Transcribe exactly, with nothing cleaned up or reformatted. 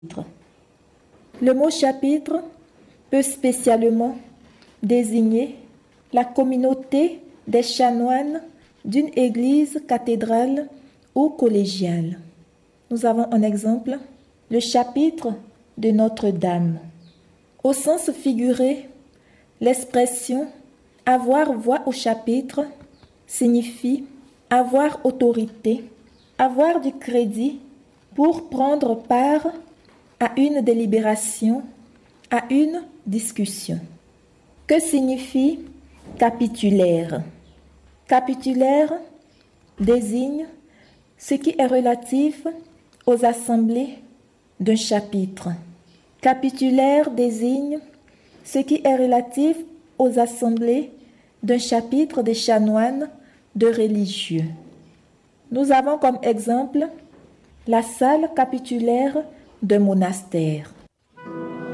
Le mot chapitre peut spécialement désigner la communauté des chanoines d'une église cathédrale ou collégiale. Nous avons un exemple, le chapitre de Notre-Dame. Au sens figuré, l'expression « avoir voix au chapitre » signifie avoir autorité, avoir du crédit pour prendre part à une délibération, à une discussion. Que signifie capitulaire? Capitulaire désigne ce qui est relatif aux assemblées d'un chapitre. Capitulaire désigne ce qui est relatif aux assemblées d'un chapitre des chanoines de religieux. Nous avons comme exemple la salle capitulaire d'un monastère.